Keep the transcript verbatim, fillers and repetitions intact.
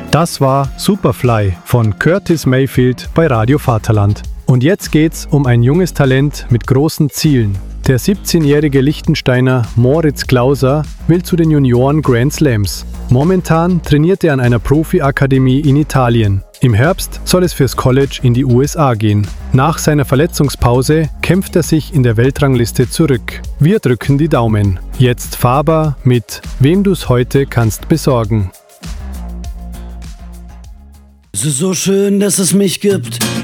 Das war Superfly von Curtis Mayfield bei Radio Vaterland. Und jetzt geht's um ein junges Talent mit großen Zielen. Der siebzehnjährige Liechtensteiner Moritz Klauser will zu den Junioren Grand Slams. Momentan trainiert er an einer Profi-Akademie in Italien. Im Herbst soll es fürs College in die U S A gehen. Nach seiner Verletzungspause kämpft er sich in der Weltrangliste zurück. Wir drücken die Daumen. Jetzt Faber mit Wem du's heute kannst besorgen. Es ist so schön, dass es mich gibt.